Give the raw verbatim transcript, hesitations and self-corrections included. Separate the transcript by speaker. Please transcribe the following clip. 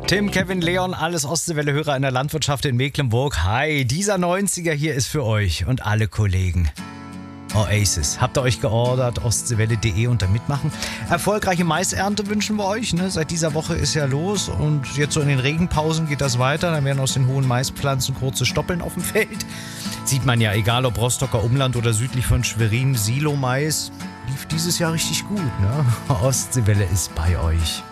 Speaker 1: Tim, Kevin, Leon, alles Ostseewelle-Hörer in der Landwirtschaft in Mecklenburg. Hi, dieser neunziger hier ist für euch und alle Kollegen. Oasis. Habt ihr euch geordert? ostseewelle punkt de unter Mitmachen. Erfolgreiche Maisernte wünschen wir euch. Ne? Seit dieser Woche ist ja los und jetzt so in den Regenpausen geht das weiter. Dann werden aus den hohen Maispflanzen kurze Stoppeln auf dem Feld. Sieht man ja, egal ob Rostocker Umland oder südlich von Schwerin, Silo-Mais lief dieses Jahr richtig gut. Ne? Ostseewelle ist bei euch.